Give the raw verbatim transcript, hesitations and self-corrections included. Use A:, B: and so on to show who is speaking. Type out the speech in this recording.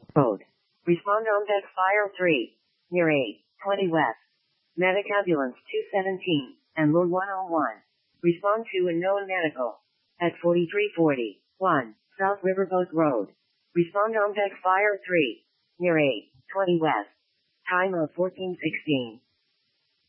A: Road. Respond on deck Fire three. Near eight twenty West. Medic Ambulance two seventeen and Load one oh one. Respond to unknown medical. At forty-three forty-one South Riverboat Road. Respond on deck Fire three. Near eight twenty West. Time of fourteen sixteen.